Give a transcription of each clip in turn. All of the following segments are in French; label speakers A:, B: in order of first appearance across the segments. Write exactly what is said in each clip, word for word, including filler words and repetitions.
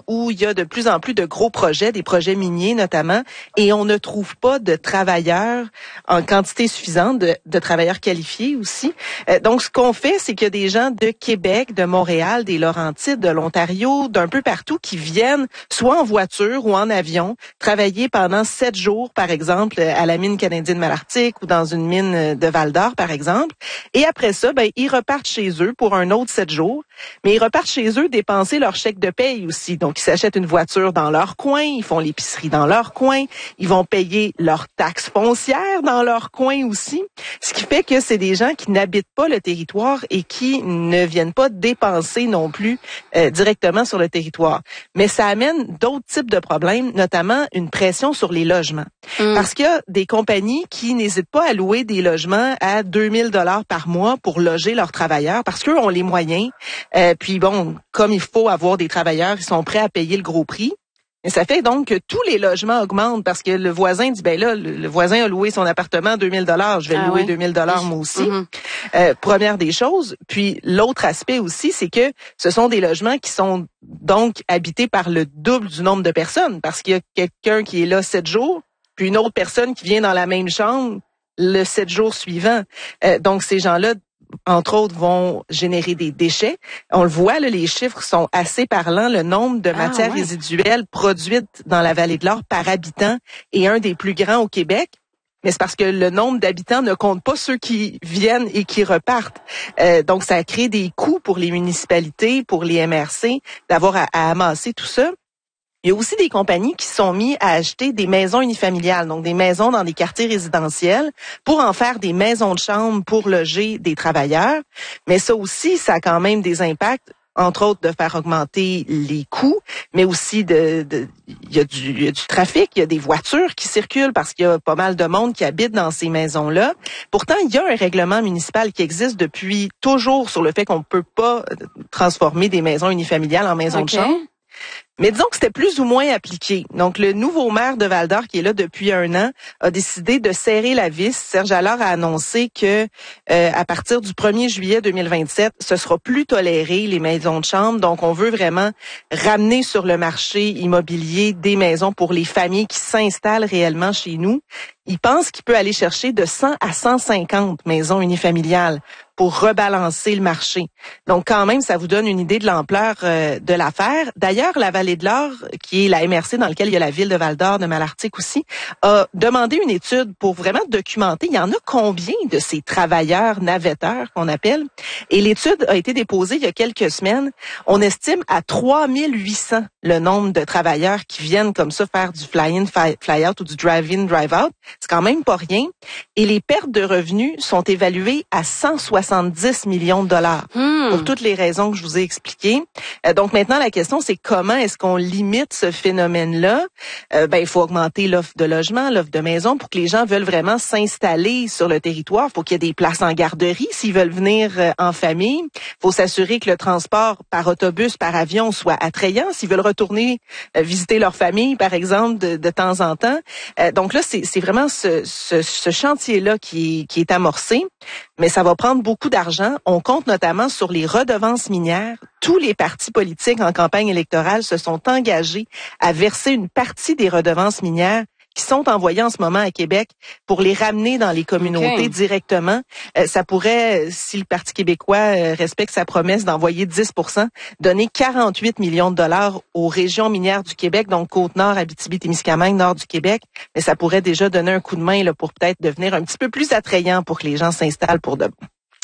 A: où il y a de plus en plus de gros projets, des projets miniers notamment, et on ne trouve pas de travailleurs en quantité suffisante, de, de travailleurs qualifiés aussi. Euh, donc, ce qu'on fait, c'est qu'il y a des gens de Québec, de Montréal, des Laurentides, de l'Ontario, d'un peu partout qui viennent soit en voiture ou en avion travailler pendant sept jours, par exemple, à la mine canadienne Malartic ou dans une mine de Val-d'Or, par exemple. Et après ça, ben, ils repartent chez eux pour un autre sept jours. Mais ils repartent chez eux dépenser leur chèque de paye aussi. Donc, ils s'achètent une voiture dans leur coin, ils font l'épicerie dans leur coin, ils vont payer leurs taxes foncières dans leur coin aussi. Ce qui fait que c'est des gens qui n'habitent pas le territoire et qui ne viennent pas dépenser non plus euh, directement sur le territoire. Mais ça amène d'autres types de problèmes, notamment une pression sur les logements. Mmh. Parce qu'il y a des compagnies qui n'hésitent pas à louer des logements à deux mille dollars par mois pour loger leurs travailleurs parce qu'eux ont les moyens. Euh, puis bon, comme il faut avoir des travailleurs, ils sont prêts à payer le gros prix. Et ça fait donc que tous les logements augmentent parce que le voisin dit, ben là, le, le voisin a loué son appartement à deux mille dollars, je vais ah louer ouais. deux mille dollars moi aussi. Mm-hmm. Euh, première des choses. Puis l'autre aspect aussi, c'est que ce sont des logements qui sont donc habités par le double du nombre de personnes parce qu'il y a quelqu'un qui est là sept jours, puis une autre personne qui vient dans la même chambre le sept jours suivant. Euh, donc ces gens-là, entre autres, vont générer des déchets. On le voit, là, les chiffres sont assez parlants. Le nombre de matières ah, ouais. résiduelles produites dans la vallée de l'Or par habitant est un des plus grands au Québec. Mais c'est parce que le nombre d'habitants ne compte pas ceux qui viennent et qui repartent. Euh, donc, ça crée des coûts pour les municipalités, pour les M R C, d'avoir à, à amasser tout ça. Il y a aussi des compagnies qui se sont mis à acheter des maisons unifamiliales, donc des maisons dans des quartiers résidentiels, pour en faire des maisons de chambre pour loger des travailleurs. Mais ça aussi, ça a quand même des impacts, entre autres de faire augmenter les coûts, mais aussi de, de il y a du, il y a du trafic, il y a des voitures qui circulent parce qu'il y a pas mal de monde qui habite dans ces maisons-là. Pourtant, il y a un règlement municipal qui existe depuis toujours sur le fait qu'on ne peut pas transformer des maisons unifamiliales en maisons okay. de chambre. Mais disons que c'était plus ou moins appliqué. Donc, le nouveau maire de Val-d'Or, qui est là depuis un an, a décidé de serrer la vis. Serge Allard a annoncé que euh, à partir du premier juillet deux mille vingt-sept, ce sera plus toléré, les maisons de chambre. Donc, on veut vraiment ramener sur le marché immobilier des maisons pour les familles qui s'installent réellement chez nous. Il pense qu'il peut aller chercher de cent à cent cinquante maisons unifamiliales pour rebalancer le marché. Donc, quand même, ça vous donne une idée de l'ampleur euh, de l'affaire. D'ailleurs, la Vallée de l'Or, qui est la M R C dans laquelle il y a la ville de Val-d'Or, de Malartic aussi, a demandé une étude pour vraiment documenter, il y en a combien de ces travailleurs navetteurs qu'on appelle. Et l'étude a été déposée il y a quelques semaines. On estime à trois mille huit cents le nombre de travailleurs qui viennent comme ça faire du fly-in, fly-out ou du drive-in, drive-out. C'est quand même pas rien. Et les pertes de revenus sont évaluées à cent soixante-dix millions de dollars hmm. pour toutes les raisons que je vous ai expliquées. Euh, donc maintenant, la question, c'est comment est-ce qu'on limite ce phénomène-là? Euh, ben, il faut augmenter l'offre de logement, l'offre de maison pour que les gens veulent vraiment s'installer sur le territoire. Il faut qu'il y ait des places en garderie s'ils veulent venir euh, en famille. Il faut s'assurer que le transport par autobus, par avion soit attrayant s'ils veulent retourner euh, visiter leur famille, par exemple, de, de temps en temps. Euh, donc là, c'est, c'est vraiment ce, ce, ce chantier-là qui est, qui est amorcé, mais ça va prendre beaucoup d'argent. On compte notamment sur les redevances minières. Tous les partis politiques en campagne électorale se sont engagés à verser une partie des redevances minières qui sont envoyées en ce moment à Québec pour les ramener dans les communautés okay. directement. Euh, ça pourrait, si le Parti québécois euh, respecte sa promesse d'envoyer dix pour cent, donner quarante-huit millions de dollars aux régions minières du Québec, donc Côte-Nord, Abitibi-Témiscamingue, Nord du Québec. Mais ça pourrait déjà donner un coup de main là, pour peut-être devenir un petit peu plus attrayant pour que les gens s'installent pour de bon.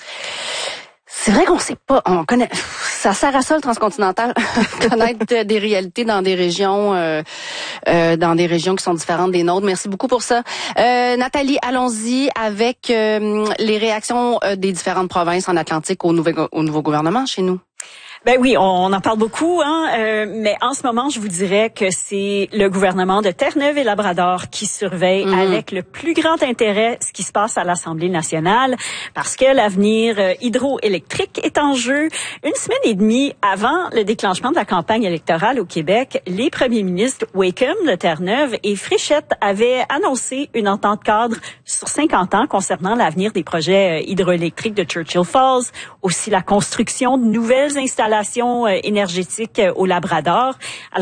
B: C'est vrai qu'on sait pas, on connaît, ça sert à ça le transcontinental, connaître des réalités dans des régions, euh, euh, dans des régions qui sont différentes des nôtres. Merci beaucoup pour ça. Euh, Nathalie, allons-y avec euh, les réactions euh, des différentes provinces en Atlantique au nouveau, au nouveau gouvernement chez nous.
C: Ben oui, on en parle beaucoup, hein, euh, mais en ce moment, je vous dirais que c'est le gouvernement de Terre-Neuve et Labrador qui surveille mmh. avec le plus grand intérêt ce qui se passe à l'Assemblée nationale, parce que l'avenir euh, hydroélectrique est en jeu. Une semaine et demie avant le déclenchement de la campagne électorale au Québec, les premiers ministres Wacom de Terre-Neuve et Fréchette avaient annoncé une entente cadre sur cinquante ans concernant l'avenir des projets euh, hydroélectriques de Churchill Falls, aussi la construction de nouvelles installations énergétiques au Labrador. Alors,